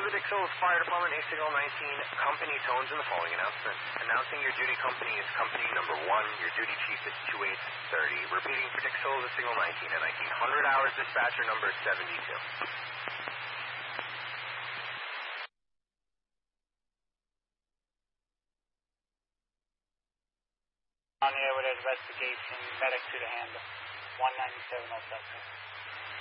the Dixels Fire Department, A Signal 19, company tones in the following announcement. Announcing your duty company is company number 1, your duty chief is 2830. Repeating for Dixels, A Signal 19 and 1900 hours, dispatcher number 72. On the air with investigation, medic to the handle, 19707.